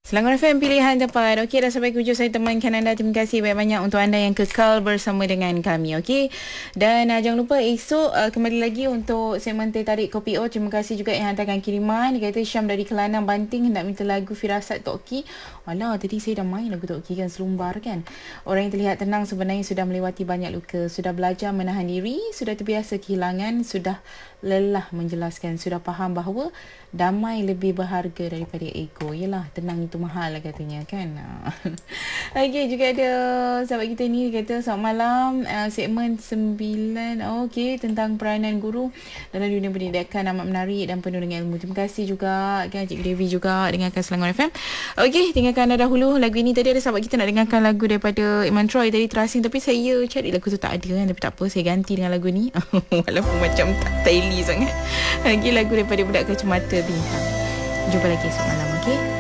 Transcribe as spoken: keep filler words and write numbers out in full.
Selangor F M pilihan tepat. Okey, dah sampai ke hujung saya temankan anda. Terima kasih banyak-banyak untuk anda yang kekal bersama dengan kami. Okey. Dan uh, jangan lupa esok uh, kembali lagi untuk segmen Teh Tarik Kopi O. Terima kasih juga yang hantarkan kiriman. Dia kata Syam dari Kelantan Banting hendak minta lagu Firasat Tok Ki. Walah, tadi saya dah main lagu Tok Ki kan, selumbar kan. Orang yang terlihat tenang sebenarnya sudah melewati banyak luka. Sudah belajar menahan diri, sudah terbiasa kehilangan, sudah lelah menjelaskan, sudah faham bahawa damai lebih berharga daripada ego. Yelah, tenang itu mahal lah katanya kan. Okey, juga ada sahabat kita ni, dia kata selamat malam, uh, segmen sembilan. Oh, okey, tentang peranan guru dalam dunia pendidikan amat menarik dan penuh dengan ilmu. Terima kasih juga kan Cikgu Devi juga dengarkan Selangor F M. Okey, tinggalkan anda dahulu lagu ini. Tadi ada sahabat kita nak dengarkan lagu daripada Iman Troy tadi terasing, tapi saya cari lagu tu tak ada kan. Tapi tak apa, saya ganti dengan lagu ni. Walaupun macam tak taili sangat. Lagi lagu daripada Budak Kacamata Bintang. Jumpa lagi esok malam, okey?